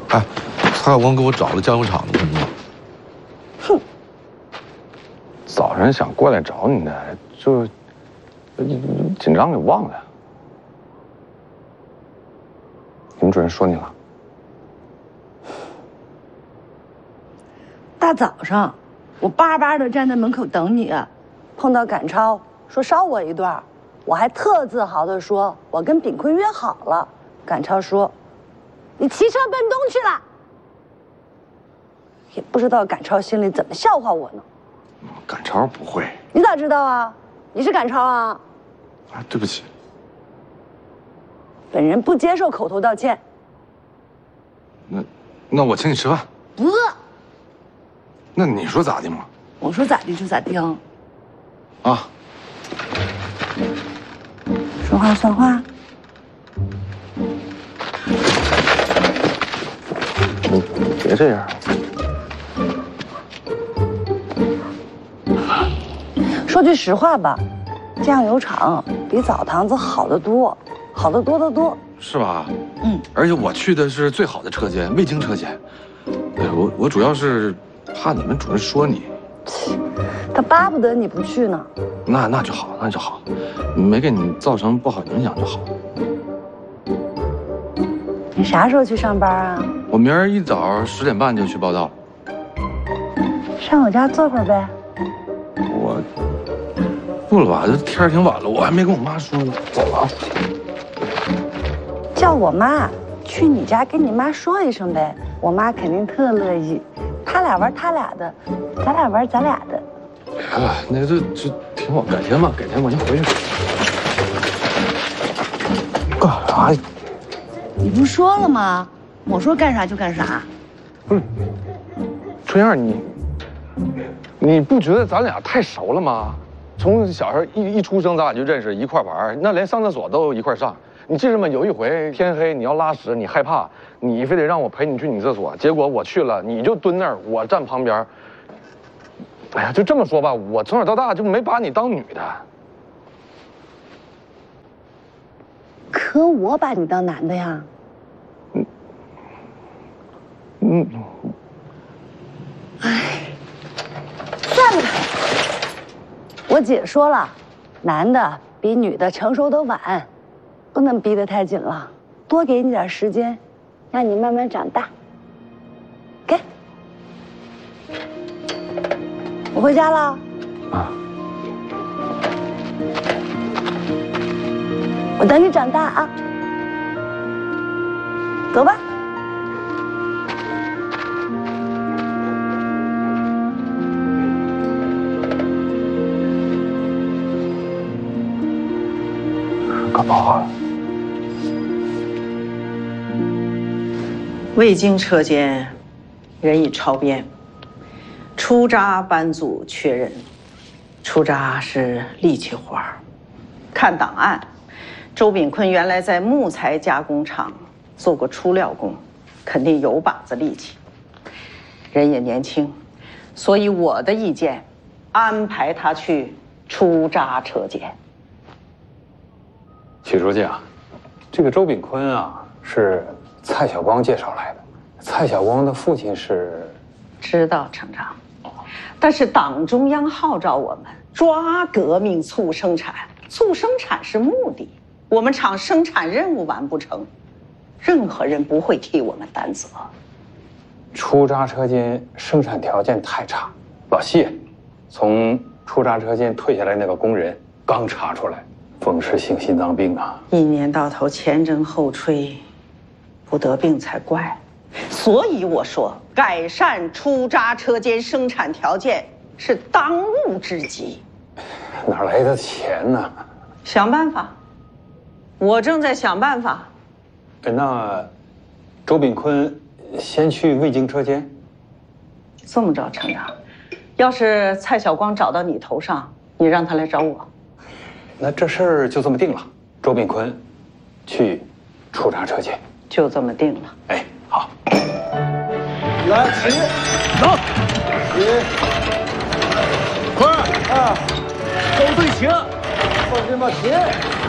哎，蔡小光给我找了酱油厂的，你哼，早上想过来找你呢，就紧张给忘了。你们主任说你了？ 大早上，我巴巴的站在门口等你，碰到赶超说捎我一段，我还特自豪的说我跟炳坤约好了。赶超说，你骑车奔东去了。也不知道赶超心里怎么笑话我呢。 赶超不会。 你咋知道啊？你是赶超啊？ 啊，对不起。 本人不接受口头道歉。 那我请你吃饭。 不饿。 那你说咋的嘛？ 我说咋地就咋地啊。 啊。 说话算话。 你别这样。 说句实话吧，酱油厂比澡堂子好得多，好得多得多。 是吧？ 嗯。 而且我去的是最好的车间，味精车间。哎，我主要是怕你们主任说你。 他巴不得你不去呢。 那就好，那就好，没给你造成不好影响就好。 你啥时候去上班啊？ 我明儿一早10点半就去报道。 上我家坐会儿呗。 我不了吧，这天儿挺晚了，我还没跟我妈说呢。走了啊。 叫我妈去你家跟你妈说一声呗，我妈肯定特乐意。他俩玩他俩的，咱俩玩咱俩的。 别了，那这挺好，改天吧，改天我先回去。干啥呀？ 你不说了吗？我说干啥就干啥。 不是，春燕，你不觉得咱俩太熟了吗？从小时候一出生，咱俩就认识，一块玩，那连上厕所都一块上。你记着吗？有一回天黑你要拉屎，你害怕，你非得让我陪你去女厕所，结果我去了，你就蹲那儿，我站旁边。哎呀，就这么说吧，我从小到大就没把你当女的。 可我把你当男的呀。哎，算了吧。我姐说了，男的比女的成熟得晚，不能逼得太紧了，多给你点时间，让你慢慢长大。给，我回家了。 啊。 我等你长大啊。走吧。 干嘛啊？ 味精车间人已超编，出闸班组缺人。出闸是力气活儿。看档案，周炳坤原来在木材加工厂做过出料工，肯定有把子力气。人也年轻，所以我的意见，安排他去出闸车间。 许书记啊，这个周炳坤啊是蔡晓光介绍来的。蔡晓光的父亲是？ 知道，厂长。但是党中央号召我们抓革命促生产，促生产是目的，我们厂生产任务完不成，任何人不会替我们担责。 出闸车间生产条件太差，老谢从出闸车间退下来那个工人刚查出来。风湿性心脏病啊！ 一年到头前征后吹，不得病才怪。所以我说，改善出闸车间生产条件是当务之急。 哪来的钱呢？ 想办法，我正在想办法。 那周炳坤先去味精车间。 这么着，厂长，要是蔡晓光找到你头上，你让他来找我。 那这事儿就这么定了，周炳坤去出闸车间， 就这么定了。 哎，好， 来起，走，起，快啊，走队形，放心吧，起，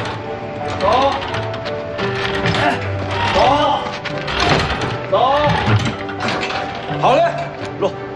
走，哎，走，走。 好嘞，落。